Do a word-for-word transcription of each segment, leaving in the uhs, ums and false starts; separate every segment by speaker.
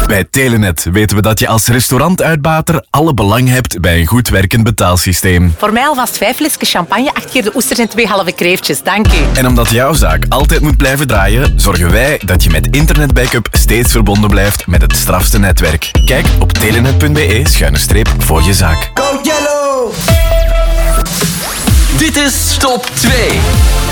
Speaker 1: Bij Telenet weten we dat je als restaurantuitbater alle belang hebt bij een goed werkend betaalsysteem.
Speaker 2: Voor mij alvast vijf flesjes champagne, acht keer de oesters en twee halve kreeftjes. Dank u.
Speaker 1: En omdat jouw zaak altijd moet blijven draaien, zorgen wij dat je met internetbackup steeds verbonden blijft met het strafste netwerk. Kijk op telenet punt be schuine streep voor je zaak.
Speaker 3: Go Yellow!
Speaker 4: Dit is Top twee.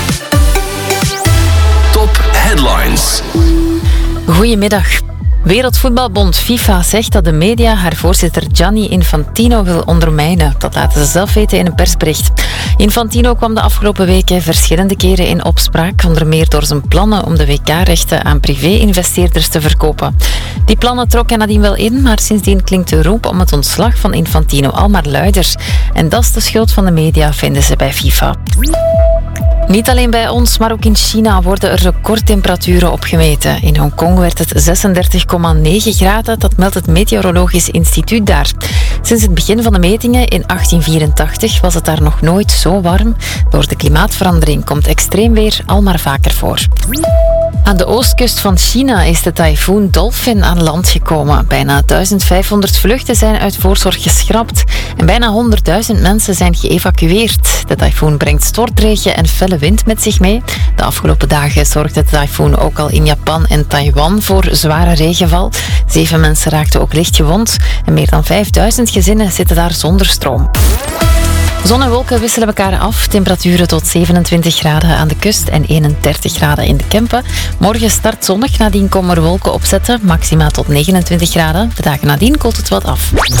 Speaker 4: Top Headlines.
Speaker 5: Goedemiddag. Wereldvoetbalbond FIFA zegt dat de media haar voorzitter Gianni Infantino wil ondermijnen. Dat laten ze zelf weten in een persbericht. Infantino kwam de afgelopen weken verschillende keren in opspraak, onder meer door zijn plannen om de W K-rechten aan privé-investeerders te verkopen. Die plannen trok hij nadien wel in, maar sindsdien klinkt de roep om het ontslag van Infantino al maar luider. En dat is de schuld van de media, vinden ze bij FIFA. Niet alleen bij ons, maar ook in China worden er recordtemperaturen opgemeten. In Hongkong werd het zesendertig komma negen graden, dat meldt het Meteorologisch Instituut daar. Sinds het begin van de metingen in achttien vierentachtig was het daar nog nooit zo warm. Door de klimaatverandering komt extreem weer al maar vaker voor. Aan de oostkust van China is de tyfoon Dolphin aan land gekomen. Bijna duizendvijfhonderd vluchten zijn uit voorzorg geschrapt en bijna honderdduizend mensen zijn geëvacueerd. De tyfoon brengt stortregen en felle wind met zich mee. De afgelopen dagen zorgde de tyfoon ook al in Japan en Taiwan voor zware regenval. Zeven mensen raakten ook licht gewond en meer dan vijfduizend gezinnen zitten daar zonder stroom. Zon en wolken wisselen elkaar af. Temperaturen tot zevenentwintig graden aan de kust en eenendertig graden in de Kempen. Morgen start zonnig, nadien komen er wolken opzetten. Maxima tot negenentwintig graden. De dagen nadien koelt het wat af.